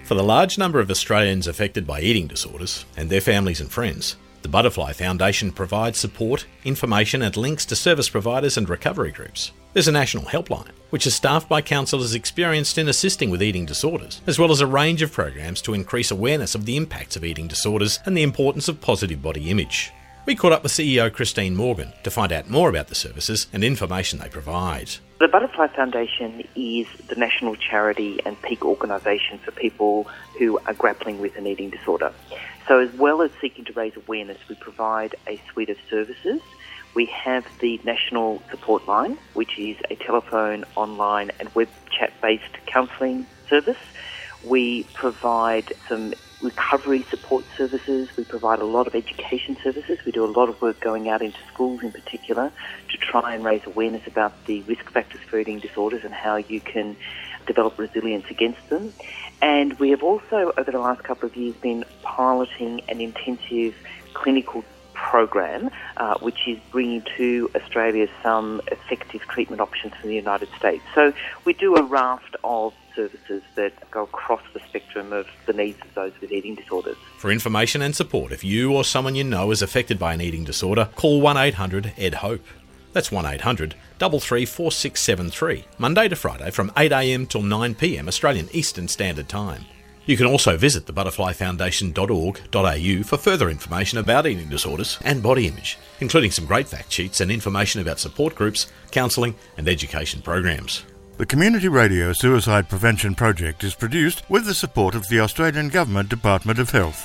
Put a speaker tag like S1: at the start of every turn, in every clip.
S1: For the large number of Australians affected by eating disorders and their families and friends, the Butterfly Foundation provides support, information and links to service providers and recovery groups. There's a national helpline, which is staffed by counsellors experienced in assisting with eating disorders, as well as a range of programs to increase awareness of the impacts of eating disorders and the importance of positive body image. We caught up with CEO Christine Morgan to find out more about the services and information they provide.
S2: The Butterfly Foundation is the national charity and peak organisation for people who are grappling with an eating disorder. So as well as seeking to raise awareness, we provide a suite of services. We have the National Support Line, which is a telephone, online and web chat-based counselling service. We provide some recovery support services. We provide a lot of education services. We do a lot of work going out into schools in particular to try and raise awareness about the risk factors for eating disorders and how you can develop resilience against them. And we have also, over the last couple of years, been piloting an intensive clinical program, which is bringing to Australia some effective treatment options from the United States. So we do a raft of services that go across the spectrum of the needs of those with eating disorders.
S1: For information and support, if you or someone you know is affected by an eating disorder, call 1-800-ED-HOPE. That's 1-800-334673, Monday to Friday from 8am till 9pm Australian Eastern Standard Time. You can also visit thebutterflyfoundation.org.au for further information about eating disorders and body image, including some great fact sheets and information about support groups, counselling and education programs.
S3: The Community Radio Suicide Prevention Project is produced with the support of the Australian Government Department of Health.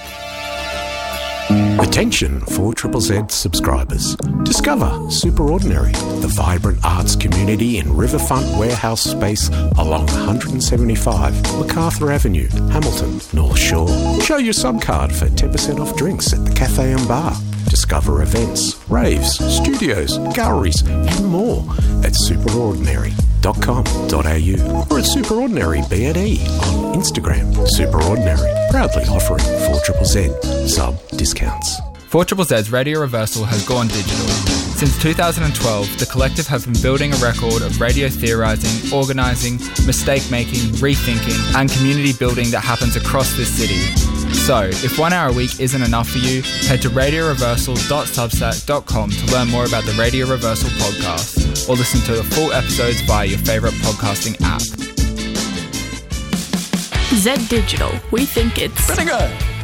S4: Attention 4ZZZ subscribers. Discover Superordinary, the vibrant arts community in riverfront warehouse space along 175 MacArthur Avenue, Hamilton, North Shore. Show your subcard for 10% off drinks at the Cafe and Bar. Discover events, raves, studios, galleries and more at superordinary.com.au or at Superordinary B&E on Instagram. Superordinary, proudly offering 4ZZZ sub discounts.
S5: 4ZZZ's Radio Reversal has gone digital. Since 2012, the collective have been building a record of radio theorising, organising, mistake-making, rethinking and community building that happens across this city. So, if 1 hour a week isn't enough for you, head to radioreversal.substack.com to learn more about the Radio Reversal podcast or listen to the full episodes via your favourite podcasting app.
S6: Z Digital. We think it's
S7: Vinegar!